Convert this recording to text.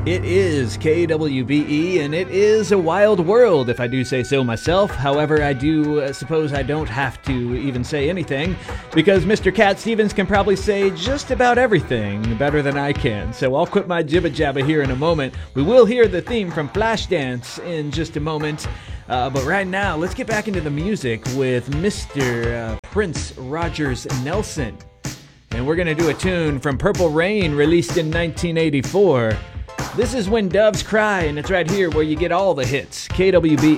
It is KWBE, and it is a wild world, if I do say so myself. However, I do suppose I don't have to even say anything, because Mr. Cat Stevens can probably say just about everything better than I can. So I'll quit my jibba-jabba here in a moment. We will hear the theme from Flashdance in just a moment. But right now, let's get back into the music with Mr. Prince Rogers Nelson. And we're going to do a tune from Purple Rain, released in 1984. This is When Doves Cry, and it's right here where you get all the hits. KWB